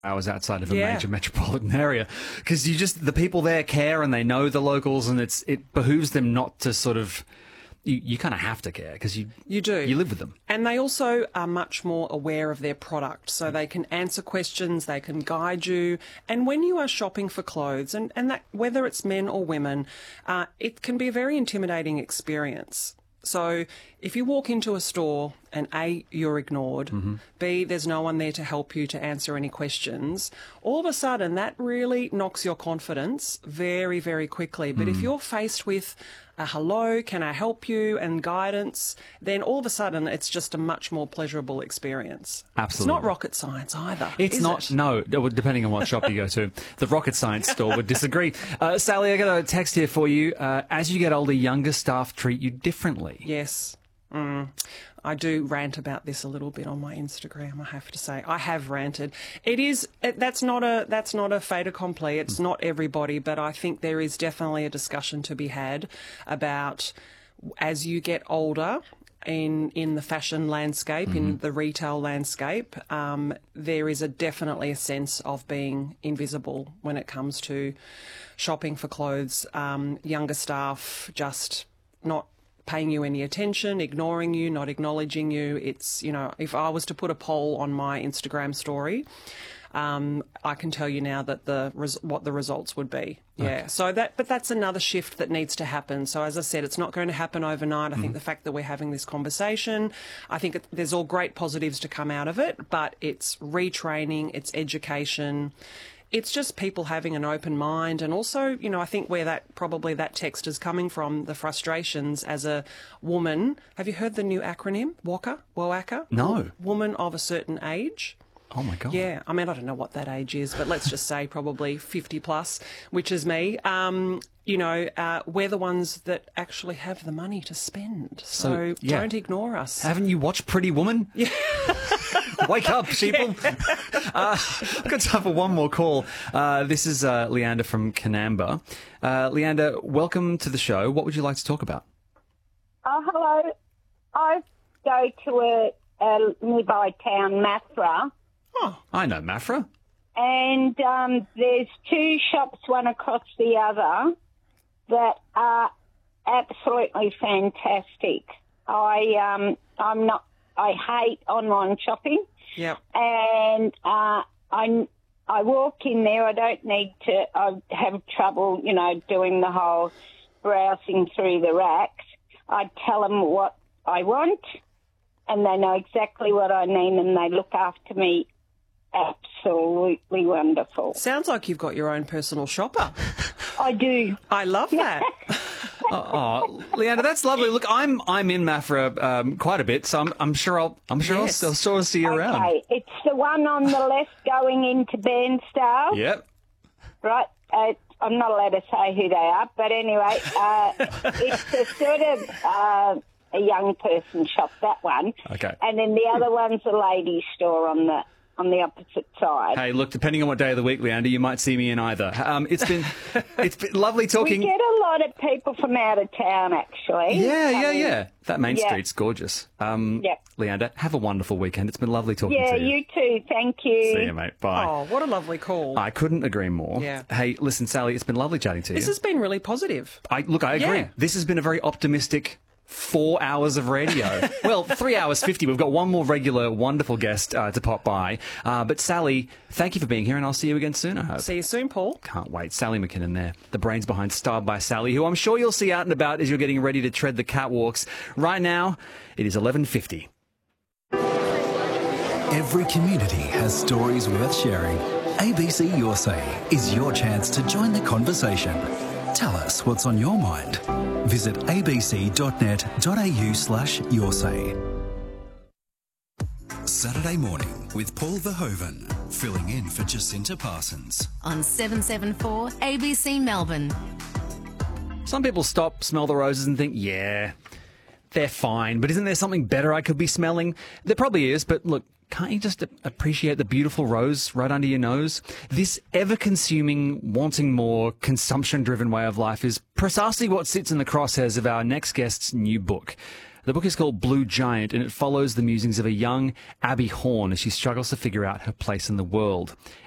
hours outside of a major metropolitan area, because the people there care and they know the locals, and it behooves them not to sort of. You kind of have to care because you do. You live with them. And they also are much more aware of their product, so they can answer questions, they can guide you. And when you are shopping for clothes, and that whether it's men or women, it can be a very intimidating experience. So if you walk into a store and A, you're ignored, B, there's no one there to help you to answer any questions, all of a sudden that really knocks your confidence very, very quickly. But if you're faced with a hello, can I help you, and guidance, then all of a sudden it's just a much more pleasurable experience. Absolutely. It's not rocket science either. It's not, no, depending on what shop you go to. The rocket science store would disagree. Sally, I got a text here for you. As you get older, younger staff treat you differently. Yes. I do rant about this a little bit on my Instagram, I have to say. I have ranted. That's not a fait accompli. It's not everybody, but I think there is definitely a discussion to be had about as you get older in the fashion landscape, in the retail landscape, there is definitely a sense of being invisible when it comes to shopping for clothes. Younger staff just not paying you any attention, ignoring you, not acknowledging you. It's, if I was to put a poll on my Instagram story, I can tell you now that what the results would be. Yeah. Okay. But that's another shift that needs to happen. So as I said, it's not going to happen overnight. I think the fact that we're having this conversation, I think there's all great positives to come out of it, but it's retraining, it's education. It's just people having an open mind, and also, I think where that text is coming from, the frustrations as a woman. Have you heard the new acronym, WOACA? No. Woman of a certain age. Oh, my God. Yeah. I mean, I don't know what that age is, but let's just say probably 50 plus, which is me. We're the ones that actually have the money to spend. So don't ignore us. Haven't you watched Pretty Woman? Yeah. Wake up, sheeple. I've got time for one more call. This is Leander from Canamba. Leander, welcome to the show. What would you like to talk about? Hello. I go to a nearby town, Maffra. Oh, I know Maffra. And there's two shops, one across the other, that are absolutely fantastic. I hate online shopping. Yep. And I walk in there. I don't need to. I have trouble, doing the whole browsing through the racks. I tell them what I want, and they know exactly what I need, and they look after me absolutely wonderful. Sounds like you've got your own personal shopper. I do. I love that. Leander, that's lovely. Look, I'm in Maffra quite a bit, so I'm sure I'll sort of see you around. Okay, it's the one on the left going into Bairnsdale. Yep. Right. I'm not allowed to say who they are, but anyway, it's a sort of a young person shop, that one. Okay. And then the other one's a ladies' store on the opposite side. Hey, look, depending on what day of the week, Leander, you might see me in either. It's been lovely talking. We get a lot of people from out of town, actually. Yeah. That main street's gorgeous. Leander, have a wonderful weekend. It's been lovely talking to you. Yeah, you too. Thank you. See you, mate. Bye. Oh, what a lovely call. I couldn't agree more. Yeah. Hey, listen, Sally, it's been lovely chatting to you. This has been really positive. I agree. Yeah. This has been a very optimistic 4 hours of radio. Well, 3 hours 50. We've got one more regular, wonderful guest to pop by. But Sally, thank you for being here, and I'll see you again soon, I hope. See you soon, Paul. Can't wait. Sally McKinnon there, the brains behind Styled by Sally, who I'm sure you'll see out and about as you're getting ready to tread the catwalks. Right now, it is 11:50. Every community has stories worth sharing. ABC Your Say is your chance to join the conversation. Tell us what's on your mind. Visit abc.net.au/yoursay. Saturday morning with Paul Verhoeven, filling in for Jacinta Parsons. On 774 ABC Melbourne. Some people stop, smell the roses and think, yeah, they're fine, but isn't there something better I could be smelling? There probably is, but look, can't you just appreciate the beautiful rose right under your nose? This ever-consuming, wanting more, consumption-driven way of life is precisely what sits in the crosshairs of our next guest's new book. The book is called Blue Giant, and it follows the musings of a young Abby Horn as she struggles to figure out her place in the world.